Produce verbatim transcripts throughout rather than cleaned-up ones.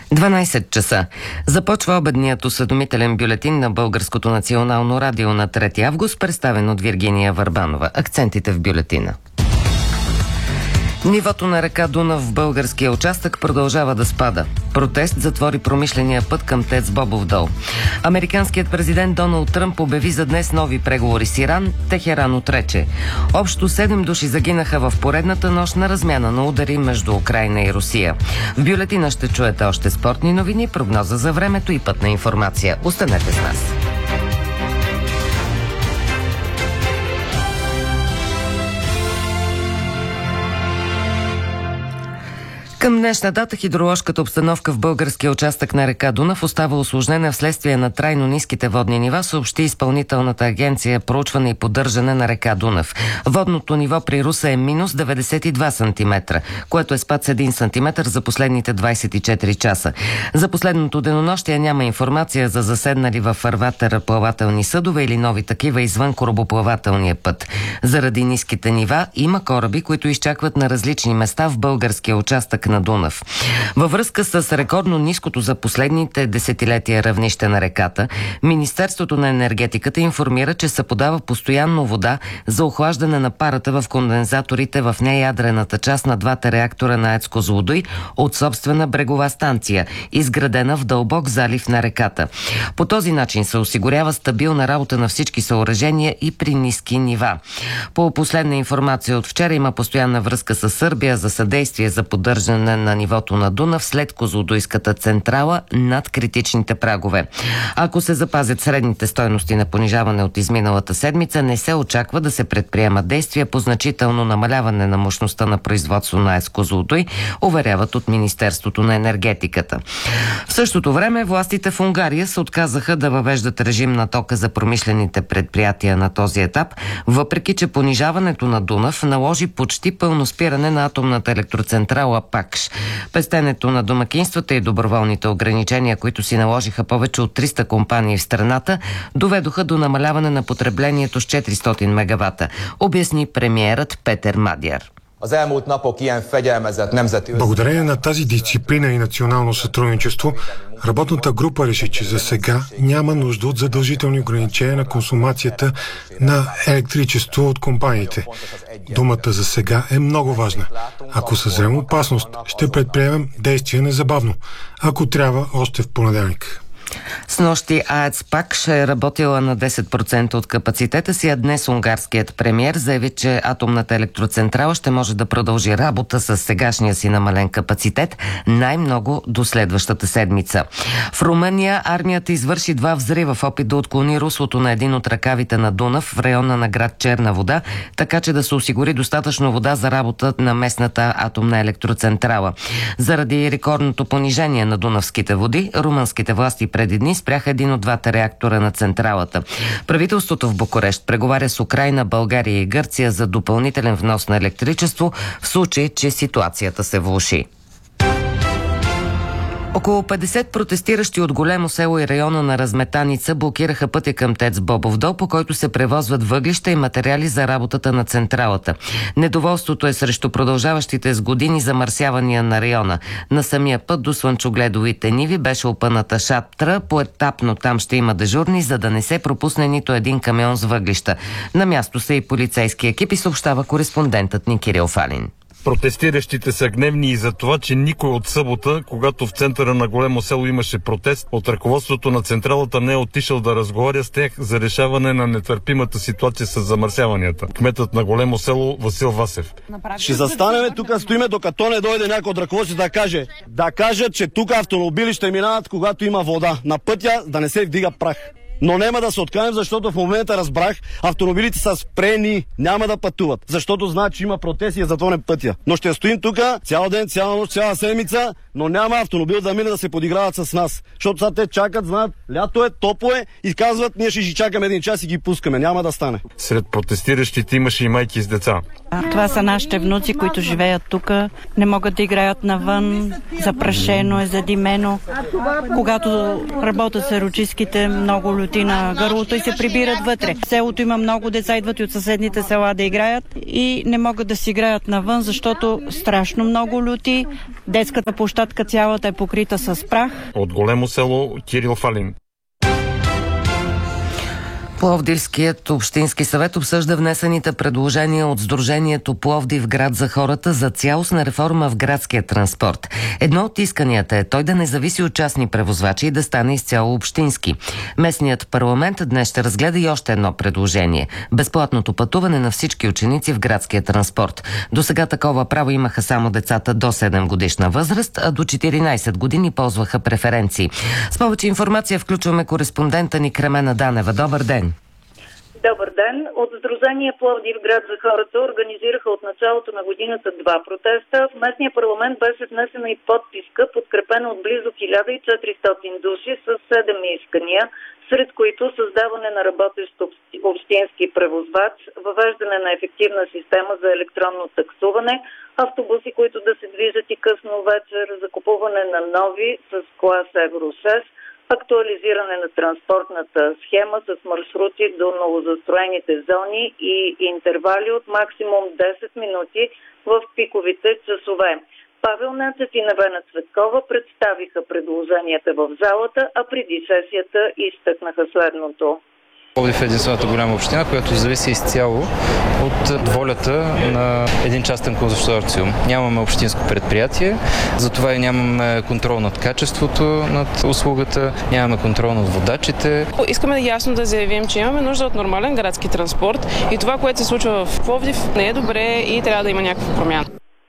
дванайсет часа. Започва обедният осведомителен бюлетин на Българското национално радио на трети август, представен от Виргиния Върбанова. Акцентите в бюлетина. Нивото на река Дунав в българския участък продължава да спада. Протест затвори промишления път към ТЕЦ Бобов дол. Американският президент Доналд Тръмп обяви за днес нови преговори с Иран. Техеран отрече. Общо седем души загинаха в поредната нощ на размяна на удари между Украйна и Русия. В бюлетина ще чуете още спортни новини, прогноза за времето и пътна информация. Останете с нас. Към днешна дата хидроложката обстановка в българския участък на река Дунав остава усложнена вследствие на трайно ниските водни нива, съобщи Изпълнителната агенция проучване и поддържане на река Дунав. Водното ниво при Руса е минус деветдесет и два сантиметра, което е спад с един сантиметър за последните двайсет и четири часа. За последното денонощие няма информация за заседнали във фарватера плавателни съдове или нови такива извън корабоплавателния път. Заради ниските нива има кораби, които изчакват на различни места в българския участък на Дунав. Във връзка с рекордно ниското за последните десетилетия равнище на реката, Министерството на енергетиката информира, че се подава постоянно вода за охлаждане на парата в кондензаторите в неядрената част на двата реактора на АЕЦ Козлодуй от собствена брегова станция, изградена в дълбок залив на реката. По този начин се осигурява стабилна работа на всички съоръжения и при ниски нива. По последна информация от вчера има постоянна връзка с Сърбия за съдействие за поддържане на нивото на Дунав след Козлодуйската централа над критичните прагове. Ако се запазят средните стойности на понижаване от изминалата седмица, не се очаква да се предприемат действия по значително намаляване на мощността на производство на АЕЦ Козлодуй, уверяват от Министерството на енергетиката. В същото време властите в Унгария се отказаха да въвеждат режим на тока за промишлените предприятия на този етап, въпреки че понижаването на Дунав наложи почти пълно спиране на атомната електроцентрала Пакш. Пестенето на домакинствата и доброволните ограничения, които си наложиха повече от триста компании в страната, доведоха до намаляване на потреблението с четиристотин мегавата, обясни премиерът Петър Мадяр. Благодарение на тази дисциплина и национално сътрудничество, работната група реши, че за сега няма нужда от задължителни ограничения на консумацията на електричество от компаниите. Думата за сега е много важна. Ако съзрем опасност, ще предприемем действия незабавно, ако трябва още в понеделник. С нощи АЕЦ Пакш е работила на десет процента от капацитета си, а днес унгарският премиер заяви, че атомната електроцентрала ще може да продължи работа с сегашния си намален капацитет най-много до следващата седмица. В Румъния армията извърши два взрива в опит да отклони руслото на един от ръкавите на Дунав в района на град Черна вода, така че да се осигури достатъчно вода за работа на местната атомна електроцентрала. Заради рекордното понижение на дунавските води, румънските власти преди дни спряха един от двата реактора на централата. Правителството в Букурещ преговаря с Украйна, България и Гърция за допълнителен внос на електричество в случай, че ситуацията се влоши. Около петдесет протестиращи от Големо село и района на Разметаница блокираха пътя към ТЕЦ Бобов дол, по който се превозват въглища и материали за работата на централата. Недоволството е срещу продължаващите с години замърсявания на района. На самия път до Слънчогледовите ниви беше опъната шатра. Поетапно там ще има дежурни, за да не се пропусне нито един камион с въглища. На място са и полицейски екипи, съобщава кореспондентът ни Кирил Фалин. Протестиращите са гневни и за това, че никой от събота, когато в центъра на Големо село имаше протест, от ръководството на централата не е отишъл да разговаря с тях за решаване на нетърпимата ситуация с замърсяванията. Кметът на Големо село Васил Васев. Ще застанеме тук, стоиме, докато не дойде някой от ръководството да каже, да кажат, че тук автомобили ще минават, когато има вода на пътя, да не се вдига прах. Но няма да се откажем, защото в момента разбрах, автомобилите са спрени, няма да пътуват, защото знаят, че има протест и е затворен пътя. Но ще стоим тук цял ден, цяла нощ, цяла седмица, но няма автомобил да мине да се подиграват с нас. Защото сега те чакат, знаят, лято е, топло е и казват, ние ще ги чакаме един час и ги пускаме. Няма да стане. Сред протестиращите имаше и майки с деца. Това са нашите внуци, които живеят тук. Не могат да играят навън, запрашено е, задимено. Когато работят серочистките, много люти на гърлото и се прибират вътре. В селото има много деца, идват и от съседните села да играят и не могат да си играят навън, защото страшно много люти. Детската площадка цялата е покрита с прах. От Големо село Кирил Фалин. Пловдивският общински съвет обсъжда внесените предложения от Сдружението Пловдив град за хората за цялостна реформа в градския транспорт. Едно от исканията е той да не зависи от частни превозвачи и да стане изцяло общински. Местният парламент днес ще разгледа и още едно предложение – безплатното пътуване на всички ученици в градския транспорт. До сега такова право имаха само децата до седем годишна възраст, а до четиринайсет години ползваха преференции. С повече информация включваме кореспондента ни Кремена Данева. Добър ден! Добър ден! От Сдружение Пловдив град за хората организираха от началото на годината два протеста. В местния парламент беше внесена и подписка, подкрепена от близо хиляда и четиристотин души с седем искания, сред които създаване на работещ общински превозвач, въвеждане на ефективна система за електронно таксуване, автобуси, които да се движат и късно вечер, закупуване на нови с клас Евро шест, актуализиране на транспортната схема с маршрути до новозастроените зони и интервали от максимум десет минути в пиковите часове. Павел Нецев и Невена Цветкова представиха предложенията в залата, а преди сесията изтъкнаха следното. Пловдив е единствената голяма община, която зависи изцяло от волята на един частен консорциум. Нямаме общинско предприятие, затова и нямаме контрол над качеството над услугата, нямаме контрол над водачите. Искаме ясно да заявим, че имаме нужда от нормален градски транспорт и това, което се случва в Пловдив, не е добре и трябва да има някаква промяна.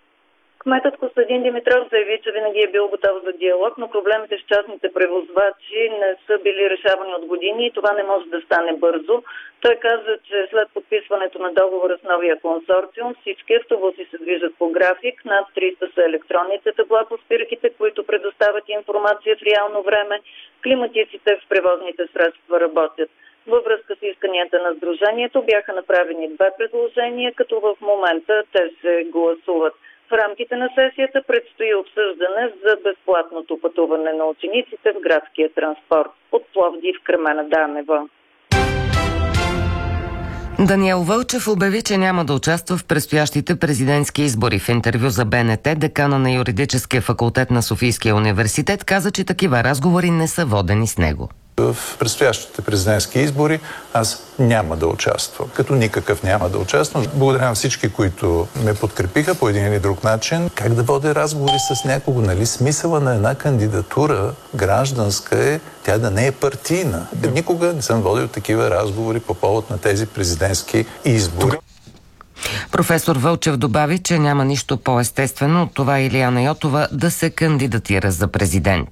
Кметът Костадин Димитров заяви, че винаги е бил готов за диалог, но проблемите с частните превозвачи не са били решавани от години и това не може да стане бързо. Той каза, че след подписването на договора с новия консорциум всички автобуси се движат по график, над триста са електронните табла по спирките, които предоставят информация в реално време, климатиците в превозните средства работят. Във връзка с исканията на Сдружението бяха направени две предложения, като в момента те се гласуват. В рамките на сесията предстои обсъждане за безплатното пътуване на учениците в градския транспорт. От Пловдив, Кремена Данева. Даниел Вълчев обяви, че няма да участва в предстоящите президентски избори. В интервю за Б Н Т декана на юридическия факултет на Софийския университет каза, че такива разговори не са водени с него. В предстоящите президентски избори аз няма да участвам. Като никакъв няма да участвам. Благодаря на всички, които ме подкрепиха по един или друг начин. Как да водя разговори с някого? Нали? Смисъла на една кандидатура гражданска е тя да не е партийна. Никога не съм водил такива разговори по повод на тези президентски избори. Професор Вълчев добави, че няма нищо по-естествено от това Илияна Йотова да се кандидатира за президент.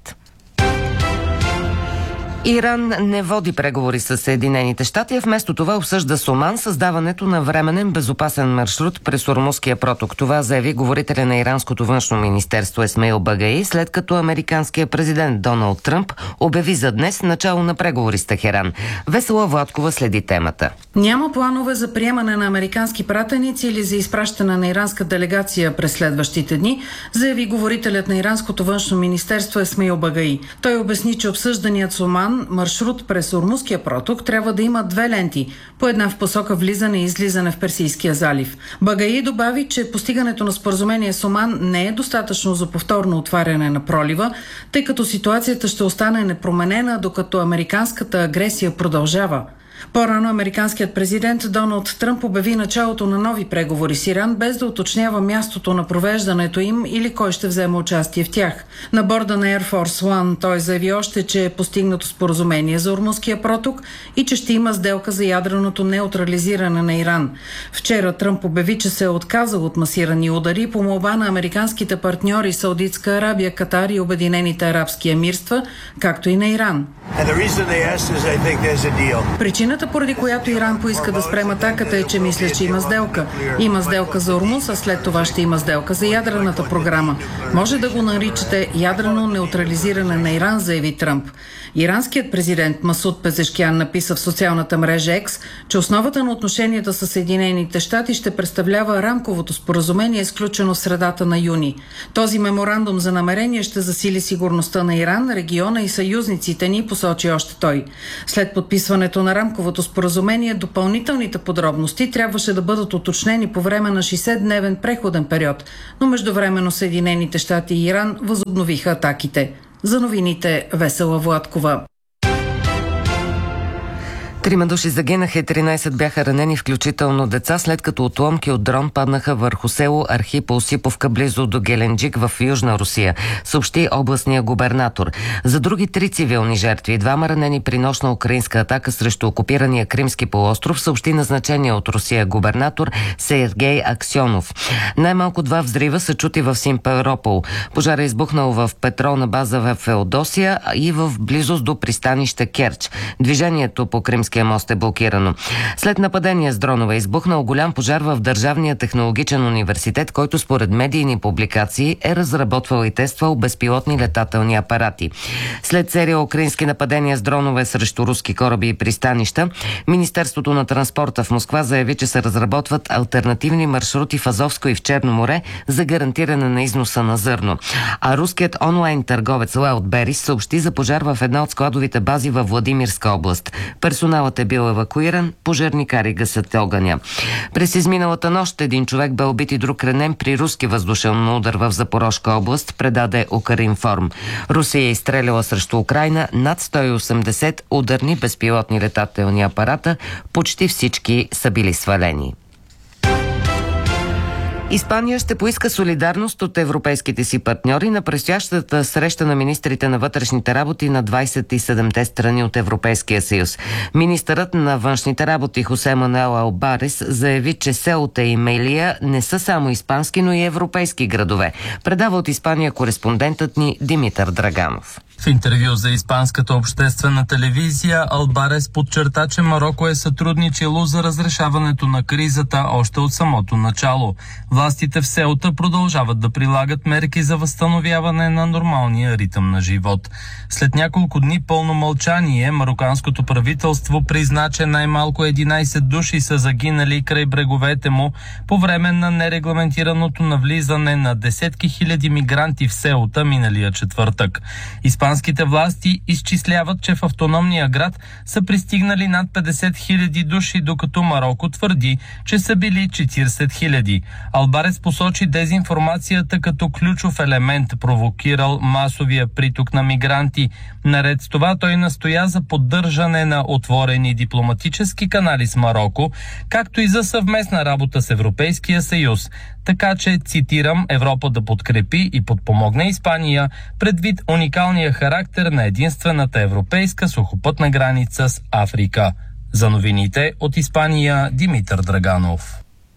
Иран не води преговори с Съединените щати, а вместо това обсъжда с Оман създаването на временен безопасен маршрут през Ормузския проток. Това заяви говорителя на иранското външно министерство Есмеил Багаи, след като американският президент Доналд Тръмп обяви за днес начало на преговори с Техеран. Весела Владкова следи темата. Няма планове за приемане на американски пратеници или за изпращане на иранска делегация през следващите дни, заяви говорителят на иранското външно министерство Есмеил Багаи. Той обясни, че обсъжданият с Оман маршрут през Ормузския проток трябва да има две ленти, по една в посока влизане и излизане в Персийския залив. Багаи добави, че постигането на споразумение с Оман не е достатъчно за повторно отваряне на пролива, тъй като ситуацията ще остане непроменена, докато американската агресия продължава. По-рано американският президент Доналд Тръмп обяви началото на нови преговори с Иран, без да уточнява мястото на провеждането им или кой ще вземе участие в тях. На борда на Air Force One той заяви още, че е постигнато споразумение за Ормузския проток и че ще има сделка за ядреното неутрализиране на Иран. Вчера Тръмп обяви, че се е отказал от масирани удари по молба на американските партньори Саудитска Арабия, Катар и Обединените арабски емирства, както и на Иран. Причината, поради която Иран поиска да спрем атаката, е, че мисля, че има сделка. Има сделка за Ормуз, а след това ще има сделка за ядрената програма. Може да го наричате ядрено неутрализиране на Иран, заяви Тръмп. Иранският президент Масуд Пезешкян написа в социалната мрежа Екс, че основата на отношенията с Съединените щати ще представлява рамковото споразумение, сключено в средата на юни. Този меморандум за намерение ще засили сигурността на Иран, региона и съюзниците ни, посочи посочи още той. След подписването на рамковото споразумение, допълнителните подробности трябваше да бъдат уточнени по време на шестдесетдневен преходен период, но междувременно Съединените щати и Иран възобновиха атаките. За новините Весела Владкова. Трима души загинаха и тринайсет бяха ранени, включително деца, след като отломки от дрон паднаха върху село Архипо Осиповка, близо до Геленджик в Южна Русия, съобщи областния губернатор. За други три цивилни жертви и двама ранени при нощна украинска атака срещу окупирания Кримски полуостров, съобщи назначения от Русия губернатор Сергей Аксьонов. Най-малко два взрива са чути в Симферопол. Пожар е избухнал в петролна база в Феодосия и в близост до пристанище Керч. Движението по Кримския мост е блокирано. След нападение с дронове избухнал голям пожар в Държавния технологичен университет, който според медийни публикации е разработвал и тествал безпилотни летателни апарати. След серия украински нападения с дронове срещу руски кораби и пристанища, Министерството на транспорта в Москва заяви, че се разработват алтернативни маршрути в Азовско и в Черно море за гарантиране на износа на зърно. А руският онлайн търговец Wildberries съобщи за пожар в една от складовите бази във Владимирска област. Персоналът е бил евакуиран, пожарникари гасят огъня. През изминалата нощ един човек бе убит и друг ранен при руски въздушен удар в Запорожка област, предаде Укринформ. Русия е изстреляла срещу Украйна над сто и осемдесет ударни безпилотни летателни апарата, почти всички са били свалени. Испания ще поиска солидарност от европейските си партньори на предстоящата среща на министрите на вътрешните работи на двайсет и седемте страни от Европейския съюз. Министърът на външните работи Хосе Мануел Албарес заяви, че Сеута и Мелия не са само испански, но и европейски градове. Предава от Испания кореспондентът ни Димитър Драганов. В интервю за испанската обществена телевизия Албарес подчерта, че Мароко е сътрудничило за разрешаването на кризата още от самото начало. Властите в Сеута продължават да прилагат мерки за възстановяване на нормалния ритъм на живот. След няколко дни пълно мълчание, мароканското правителство призна, че най-малко единайсет души са загинали край бреговете му по време на нерегламентираното навлизане на десетки хиляди мигранти в Сеута миналия четвъртък. Испанските власти изчисляват, че в автономния град са пристигнали над петдесет хиляди души, докато Мароко твърди, че са били четирийсет хиляди. Албарес посочи дезинформацията като ключов елемент, провокирал масовия приток на мигранти. Наред с това той настоя за поддържане на отворени дипломатически канали с Мароко, както и за съвместна работа с Европейския съюз. Така че, цитирам, Европа да подкрепи и подпомогне Испания предвид уникалния характер на единствената европейска сухопътна граница с Африка. За новините от Испания, Димитър Драганов.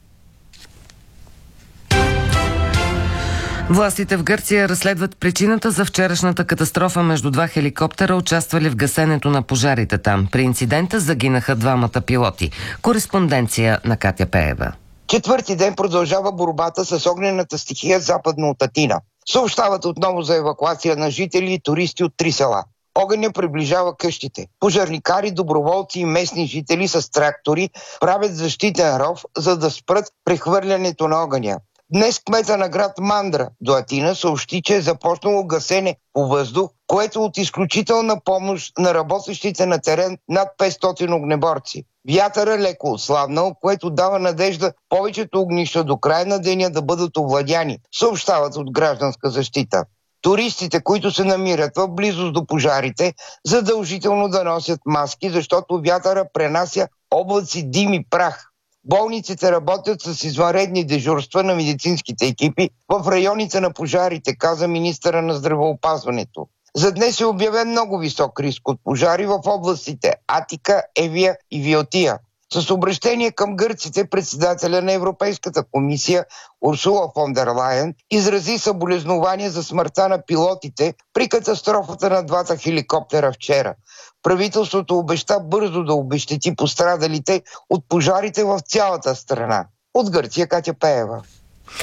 Властите в Гърция разследват причината за вчерашната катастрофа между два хеликоптера, участвали в гасенето на пожарите там. При инцидента загинаха двамата пилоти. Кореспонденция на Катя Пеева. Четвърти ден продължава борбата с огнената стихия западно от Атина. Съобщават отново за евакуация на жители и туристи от три села. Огъня приближава къщите. Пожарникари, доброволци и местни жители с трактори правят защитен ров, за да спрат прехвърлянето на огъня. Днес кмета на град Мандра до Атина съобщи, че е започнало гасене по въздух, което е от изключителна помощ на работещите на терен над петстотин огнеборци. Вятъра леко отслабнал, което дава надежда повечето огнища до края на деня да бъдат овладяни, съобщават от гражданска защита. Туристите, които се намират в близост до пожарите, задължително да носят маски, защото вятъра пренася облаци дим и прах. Болниците работят с извънредни дежурства на медицинските екипи в районите на пожарите, каза министъра на здравеопазването. За днес е обявен много висок риск от пожари в областите Атика, Евия и Виотия. С обращение към гърците, председателя на Европейската комисия Урсула фон дер Лайен изрази съболезнования за смъртта на пилотите при катастрофата на двата хеликоптера вчера. Правителството обеща бързо да обезщети пострадалите от пожарите в цялата страна. От Гърция, Катя Пеева.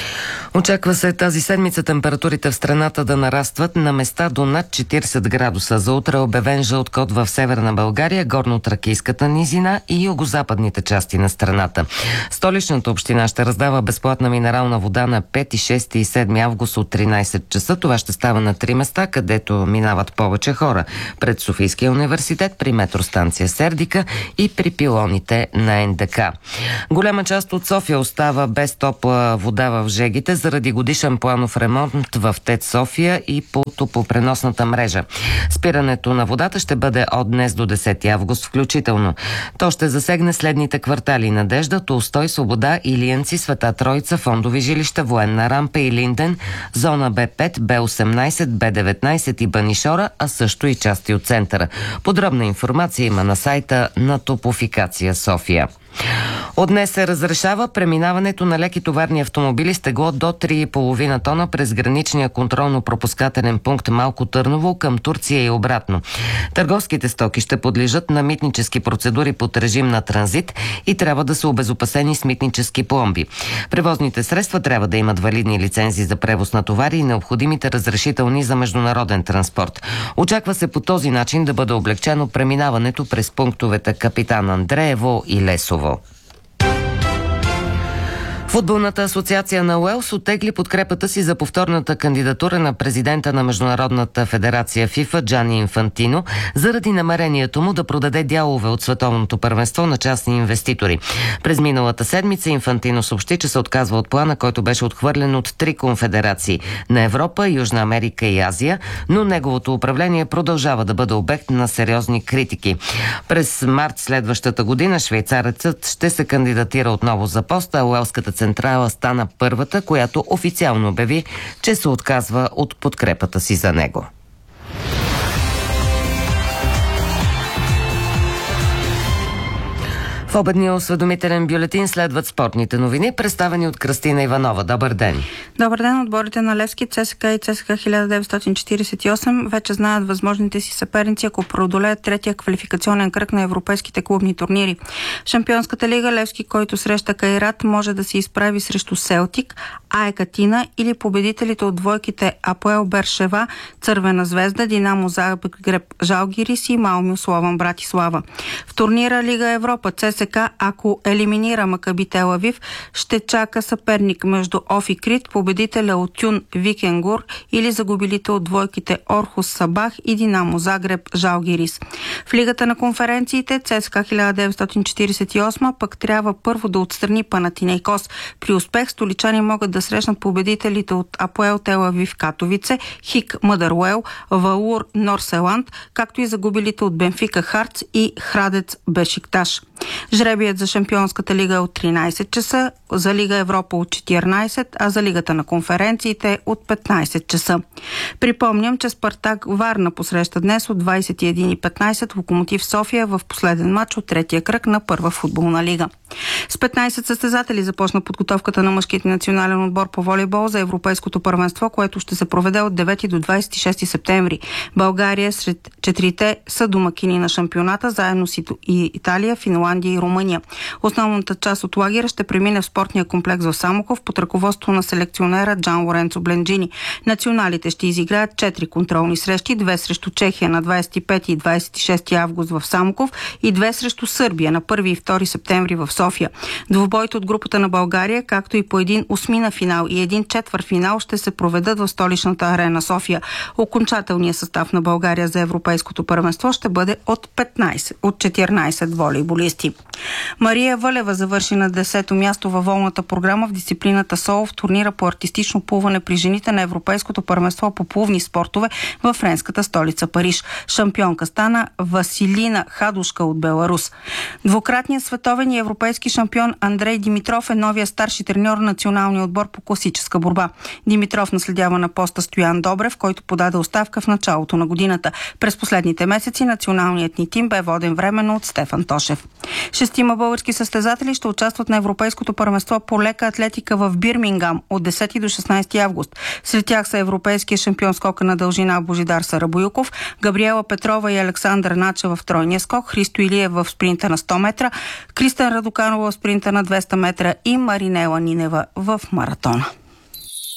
Очаква се тази седмица температурите в страната да нарастват на места до над четирийсет градуса. За утре е обявен жълт код в Северна България, горно-тракийската низина и югозападните части на страната. Столичната община ще раздава безплатна минерална вода на пети, шести и седми август от тринайсет часа. Това ще става на три места, където минават повече хора. Пред Софийския университет, при метростанция Сердика и при пилоните на Ен Де Ка. Голяма част от София остава без топла вода в жегите заради годишен планов ремонт в ТЕЦ София и по топлопреносната мрежа. Спирането на водата ще бъде от днес до десети август включително. То ще засегне следните квартали: Надежда, Толстой, Свобода, Илиянци, Света Троица, Фондови жилища, Военна рампа и Линден, зона Б пет, Б осемнайсет, Б деветнайсет и Банишора, а също и части от центъра. Подробна информация има на сайта на Топлофикация София. От днес се разрешава преминаването на леки товарни автомобили с тегло до три и половина тона през граничния контролно-пропускателен пункт Малко Търново към Турция и обратно. Търговските стоки ще подлежат на митнически процедури под режим на транзит и трябва да са обезопасени с митнически пломби. Превозните средства трябва да имат валидни лицензии за превоз на товари и необходимите разрешителни за международен транспорт. Очаква се по този начин да бъде облегчено преминаването през пунктовете Капитан Андреево и Лесово. Футболната асоциация на Уелс оттегли подкрепата си за повторната кандидатура на президента на Международната федерация ФИФА Джани Инфантино заради намерението му да продаде дялове от световното първенство на частни инвеститори. През миналата седмица Инфантино съобщи, че се отказва от плана, който беше отхвърлен от три конфедерации на Европа, Южна Америка и Азия, но неговото управление продължава да бъде обект на сериозни критики. През март следващата година швейцарецът ще се кандидатира отново за поста, а Уелската централа стана първата, която официално обяви, че се отказва от подкрепата си за него. В обедния осведомителен бюлетин следват спортните новини, представени от Кръстина Иванова. Добър ден! Добър ден! Отборите на Левски, ЦСКА и ЦСКА хиляда деветстотин четирийсет и осем вече знаят възможните си съперници, ако преодолеят третия квалификационен кръг на европейските клубни турнири. В Шампионската лига Левски, който среща Кайрат, може да се изправи срещу Селтик, АЕК Атина или победителите от двойките Апоел Бершева, Цървена звезда, Динамо Загреб Жалгирис и Малмио Слован Братислава. В турнира Лига Европа ЦСКА, ако елиминира Макаби Тел Авив, ще чака съперник между Оф и Крит, победителя от Тюн Викенгур или загубилите от двойките Орхус Сабах и Динамо Загреб Жалгирис. В Лигата на конференциите ЦСКА хиляда деветстотин четирийсет и осем пък трябва първо да отстрани Панатинейкос. При успех столичани могат да срещнат победителите от Апоел Тел Авив Катовице, Хик Мъдъруел, Валур Норселанд, както и загубилите от Бенфика Харц и Храдец Бешикташ. Жребият за Шампионската лига е от тринайсет часа, за Лига Европа от четиринайсет, а за Лигата на конференциите от петнайсет часа. Припомням, че Спартак Варна посреща днес от двайсет и една и петнайсет Локомотив София в последен матч от третия кръг на първа футболна лига. С петнайсет състезатели започна подготовката на мъжкият национален отбор по волейбол за Европейското първенство, което ще се проведе от девети до двайсет и шести септември. България сред четирите са домакини на шампионата, заедно с Италия, Финландия и Румъния. Основната част от лагера ще премине в спортния комплекс в Самоков под ръководство на селекционера Джан Лоренцо Бленджини. Националите ще изиграят четири контролни срещи, две срещу Чехия на двайсет и пети и двайсет и шести август в Самоков и две срещу Сърбия на първи и втори септември в София. Двубойте от групата на България, както и по един осмина финал и един четвъртфинал ще се проведат в столичната арена София. Окончателният състав на България за Европейското първенство ще бъде от петнайсет, от четиринайсет волейболисти. Мария Вълева завърши на десето място във волната програма в дисциплината соло в турнира по артистично плуване при жените на Европейското първенство по плувни спортове във френската столица Париж. Шампионка стана Василина Хадушка от Беларус. Двукратният световен и европейски шампион Андрей Димитров е новия старши треньор на националния отбор по класическа борба. Димитров наследява на поста Стоян Добрев, който подаде оставка в началото на годината. През последните месеци националният ни тим бе воден временно от Стефан Тошев. Шестима български състезатели ще участват на Европейското първенство по лека атлетика в Бирмингам от десети до шестнайсети август. Сред тях са европейския шампион скока на дължина Божидар Сарабоюков, Габриела Петрова и Александър Начева в тройния скок, Христо Илиев в спринта на сто метра, Кристен Радоканова в спринта на двеста метра и Маринела Нинева в маратона.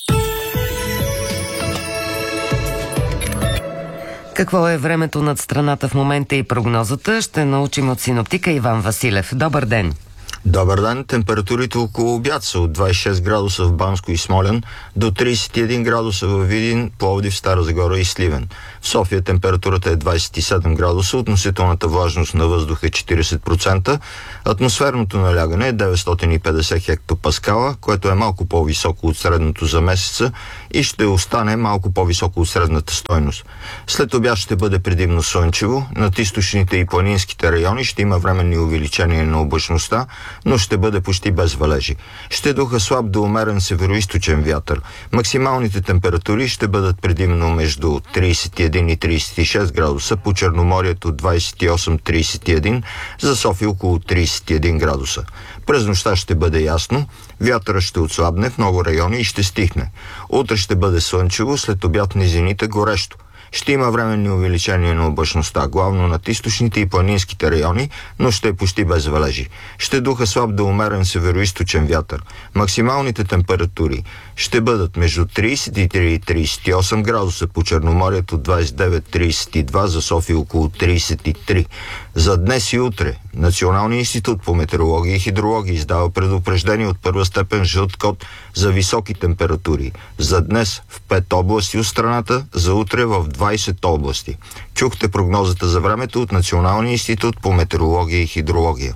Какво е времето над страната в момента и прогнозата, ще научим от синоптика Иван Василев. Добър ден! Добър ден! Температурите около обяд са от двадесет и шест градуса в Банско и Смолян до тридесет и един градуса в Видин, Пловдив, Стара Загора и Сливен. В София температурата е двадесет и седем градуса, относителната влажност на въздуха е четиридесет процента, атмосферното налягане е деветстотин и петдесет хектопаскала, което е малко по-високо от средното за месеца и ще остане малко по-високо от средната стойност. След обяд ще бъде предимно слънчево, над източните и планинските райони ще има временни увеличения на облачността, но ще бъде почти без валежи. Ще духа слаб до умерен североизточен вятър. Максималните температури ще бъдат предимно между тридесет и един и тридесет и шест градуса, по Черноморието двадесет и осем до тридесет и един, за София около тридесет и един градуса. През нощта ще бъде ясно, вятърът ще отслабне в много райони и ще стихне. Утре ще бъде слънчево, след обяд низините горещо. Ще има временни увеличения на облачността, главно над източните и планинските райони, но ще е почти без валежи. Ще духа слаб до умерен североизточен вятър. Максималните температури ще бъдат между тридесет и три и тридесет и осем градуса, по Черноморието двадесет и девет до тридесет и два, за София около тридесет и три. За днес и утре Националният институт по метеорология и хидрология издава предупреждение от първа степен жълт код за високи температури. За днес в пет области от страната, за утре в двадесет области. Чухте прогнозата за времето от Националния институт по метеорология и хидрология.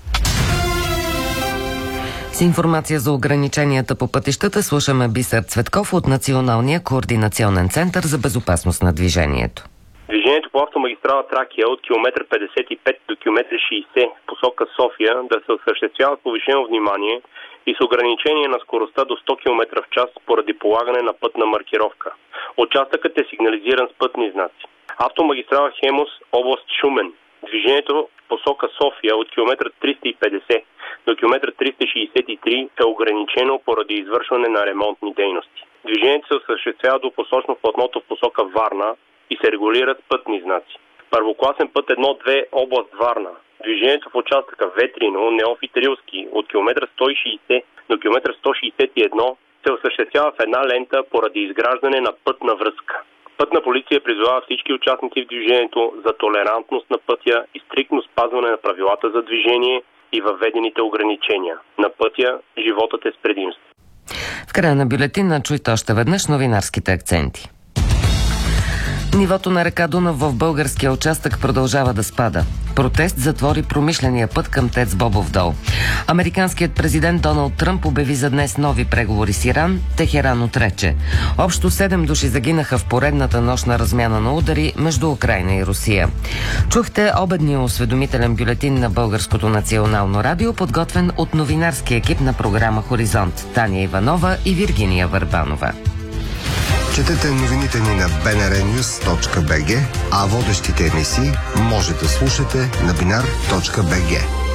С информация за ограниченията по пътищата слушаме Бисер Цветков от Националния координационен център за безопасност на движението. Движението по автомагистрала Тракия от километър петдесет и пет до километър шейсет в посока София да се осъществява с повишено внимание и с ограничение на скоростта до сто километра в час поради полагане на пътна маркировка. Участъкът е сигнализиран с пътни знаци. Автомагистрала Хемус, област Шумен. Движението в посока София от километър триста и петдесет до километър триста шейсет и три е ограничено поради извършване на ремонтни дейности. Движението се осъществява до посочно платното в посока Варна и се регулират пътни знаци. Първокласен път едно две, област Варна. Движението в участъка Ветрино, Неофит Рилски от километър сто и шейсет до километър сто шейсет и едно се осъществява в една лента поради изграждане на пътна връзка. Пътна полиция призовава всички участници в движението за толерантност на пътя и стриктно спазване на правилата за движение и въведените ограничения. На пътя животът е с предимство. В края на бюлетина чуйте още веднъж новинарските акценти. Нивото на река Дунав в българския участък продължава да спада. Протест затвори промишления път към ТЕЦ Бобов дол. Американският президент Доналд Тръмп обяви за днес нови преговори с Иран. Техеран отрече. Общо седем души загинаха в поредната нощна размяна на удари между Украйна и Русия. Чухте обедния осведомителен бюлетин на Българското национално радио, подготвен от новинарския екип на програма Хоризонт Таня Иванова и Виргиния Върбанова. Четете новините ни на би ен ар нюс точка би джи, а водещите емисии може да слушате на бинар точка би джи.